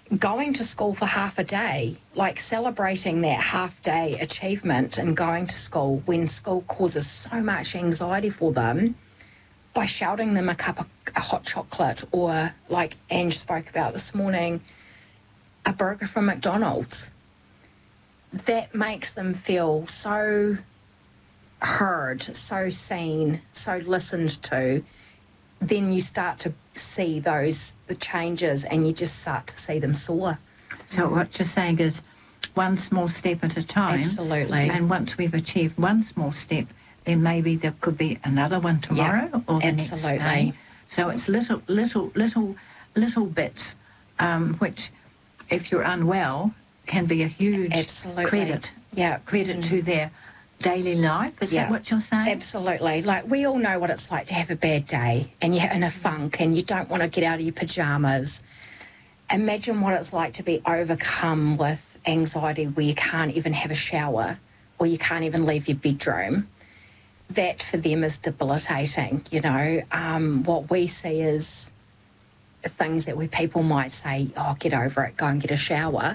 going to school for half a day, like celebrating that half-day achievement and going to school when school causes so much anxiety for them by shouting them a cup of hot chocolate or, like Ange spoke about this morning, a burger from McDonald's. That makes them feel so heard, so seen, so listened to. Then you start to see the changes and you just start to see them soar. So what you're saying is one small step at a time. Absolutely. And once we've achieved one small step, then maybe there could be another one tomorrow or the next day. So it's little bits, which, if you're unwell, can be a huge credit. Yeah. Credit to their daily life. Is that what you're saying? Absolutely. Like, we all know what it's like to have a bad day and you're in a funk and you don't want to get out of your pajamas. Imagine what it's like to be overcome with anxiety where you can't even have a shower or you can't even leave your bedroom. That for them is debilitating, you know. What we see is things that where people might say, oh, get over it, go and get a shower.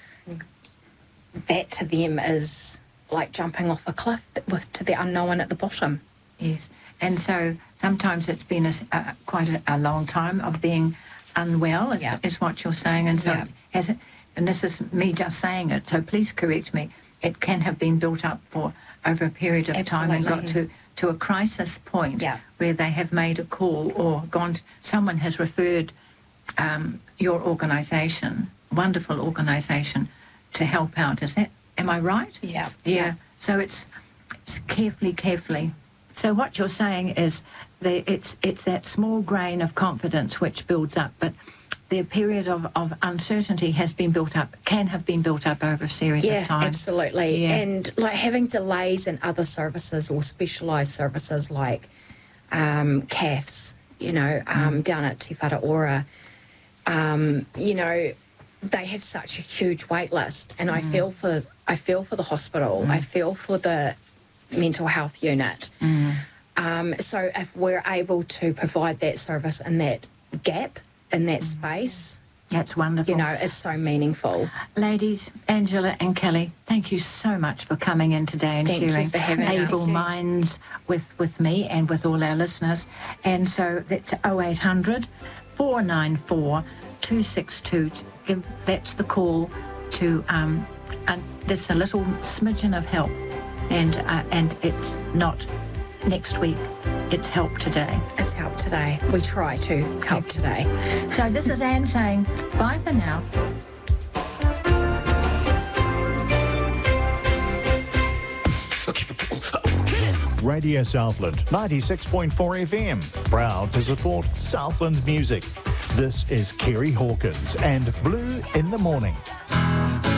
That to them is like jumping off a cliff to the unknown at the bottom. Yes. And so sometimes it's been quite a long time of being unwell, is what you're saying. And so has it, and this is me just saying it, so please correct me, it can have been built up for over a period of time and got to a crisis point where they have made a call or someone has referred your organisation, wonderful organisation, to help out. Am I right? Yeah. So it's carefully. So what you're saying is it's that small grain of confidence which builds up, but the period of uncertainty can have been built up over a series of times. Absolutely. Yeah. And like having delays in other services or specialised services like CAFs, you know, down at Te Whara Ora, you know, they have such a huge wait list, and I feel for the hospital. I feel for the mental health unit. So if we're able to provide that service in that gap, in that space, that's wonderful. You know, it's so meaningful. Ladies, Angela and Kelly, thank you so much for coming in today and sharing able minds with me and with all our listeners. And so that's 0800 494 262. That's the call to, and there's a little smidgen of help, and it's not next week, it's help today. It's help today. We try to help today. So this is Anne saying bye for now. Radio Southland 96.4 FM, proud to support Southland music. This is Kerry Hawkins and Blue in the Morning.